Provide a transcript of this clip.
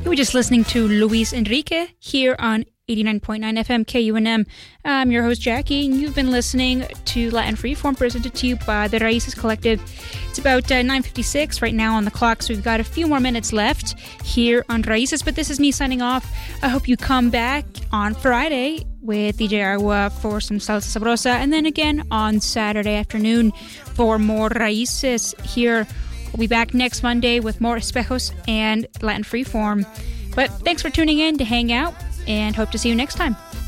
You were just listening to Luis Enrique here on 89.9 FM KUNM. I'm your host, Jackie, and you've been listening to Latin Freeform, presented to you by the Raíces Collective. It's about 9:56 right now on the clock, so we've got a few more minutes left here on Raíces, but this is me signing off. I hope you come back on Friday with DJ Agua for some Salsa Sabrosa, and then again on Saturday afternoon for more Raíces here. We'll be back next Monday with more Espejos and Latin Freeform. But thanks for tuning in to hang out, and hope to see you next time.